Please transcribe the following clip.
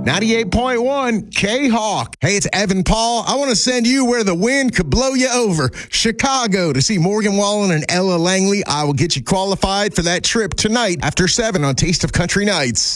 98.1 K-Hawk. Hey, it's Evan Paul. I want to send you where the wind could blow you over. Chicago to see Morgan Wallen and Ella Langley. I will get you qualified for that trip tonight after 7 on Taste of Country Nights.